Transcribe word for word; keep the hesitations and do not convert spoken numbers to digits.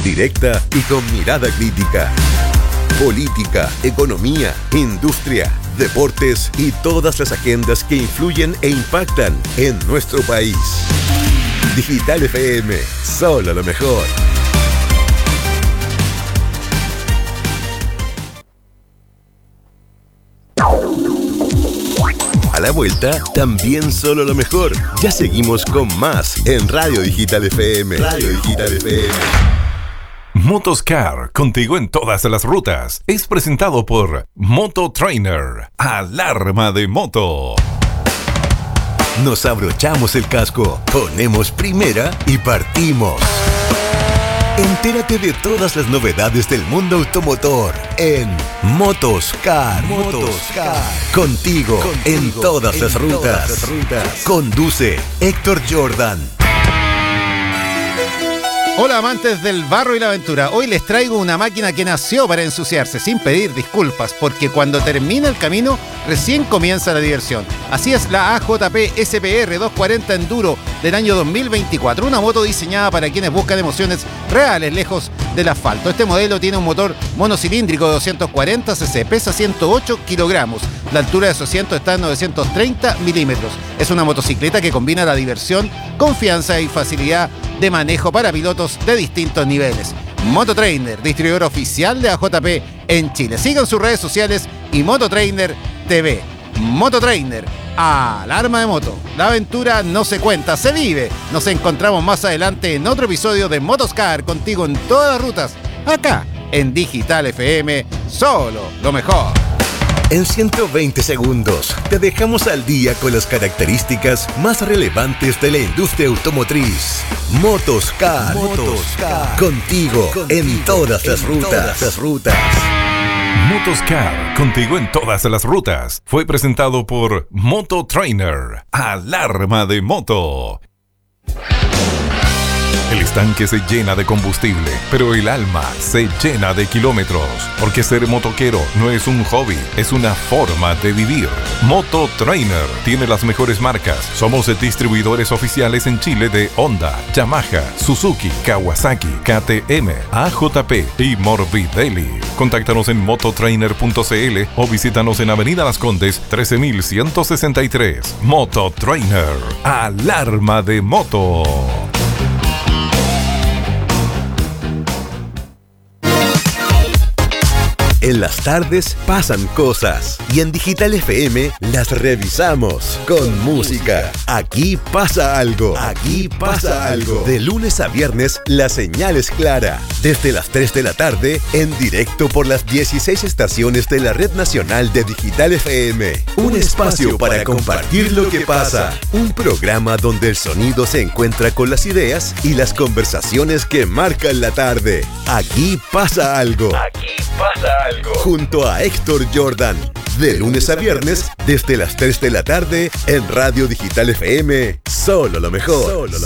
directa y con mirada crítica. Política, economía, industria, deportes y todas las agendas que influyen e impactan en nuestro país. Digital F M, solo lo mejor. A la vuelta, también solo lo mejor. Ya seguimos con más en Radio Digital F M. Radio Digital F M. Motoscar, contigo en todas las rutas. Es presentado por Moto Trainer. Alarma de moto. Nos abrochamos el casco, ponemos primera y partimos. Entérate de todas las novedades del mundo automotor en Motoscar. Motoscar. Contigo, Contigo en todas, en las, todas rutas. las rutas. Conduce Héctor Jordan. Hola amantes del barro y la aventura, hoy les traigo una máquina que nació para ensuciarse sin pedir disculpas, porque cuando termina el camino, recién comienza la diversión. Así es la A J P S P R doscientos cuarenta Enduro del año dos mil veinticuatro, una moto diseñada para quienes buscan emociones reales lejos del asfalto. Este modelo tiene un motor monocilíndrico de doscientos cuarenta centímetros, pesa ciento ocho kilogramos, la altura de su asiento está en novecientos treinta milímetros. Es una motocicleta que combina la diversión, confianza y facilidad de manejo para pilotos de distintos niveles. Mototrainer, distribuidor oficial de A J P en Chile. Sigan sus redes sociales y Mototrainer T V. Mototrainer, alarma de moto. La aventura no se cuenta, se vive. Nos encontramos más adelante en otro episodio de Motoscar, contigo en todas las rutas, acá en Digital F M, solo lo mejor. En ciento veinte segundos te dejamos al día con las características más relevantes de la industria automotriz. Motoscar, Motoscar. Contigo, contigo en todas las en rutas. Todas las rutas. Motoscar, contigo en todas las rutas. Fue presentado por Moto Trainer. Alarma de moto. El estanque se llena de combustible, pero el alma se llena de kilómetros. Porque ser motoquero no es un hobby, es una forma de vivir. Moto Trainer tiene las mejores marcas. Somos distribuidores oficiales en Chile de Honda, Yamaha, Suzuki, Kawasaki, K T M, A J P y Morbidelli. Contáctanos en mototrainer punto c l o visítanos en Avenida Las Condes trece mil ciento sesenta y tres. Moto Trainer, alarma de moto. En las tardes pasan cosas y en Digital F M las revisamos con música. Aquí pasa algo. Aquí pasa algo. De lunes a viernes la señal es clara. Desde las tres de la tarde en directo por las dieciséis estaciones de la Red Nacional de Digital F M. Un espacio para compartir lo que pasa. Un programa donde el sonido se encuentra con las ideas y las conversaciones que marcan la tarde. Aquí pasa algo. Aquí pasa algo. Junto a Héctor Jordan, de lunes a viernes, desde las tres de la tarde, en Radio Digital F M, solo lo mejor. Solo lo